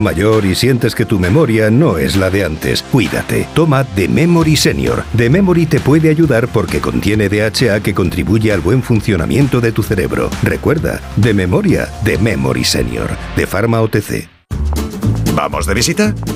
mayor y sientes que tu memoria no es la de antes. Cuídate. Toma The Memory Senior. The Memory te puede ayudar porque contiene DHA que contribuye al buen funcionamiento de tu cerebro. Recuerda, de memoria, The Memory Senior. De Pharma OTC. ¿Vamos de visita?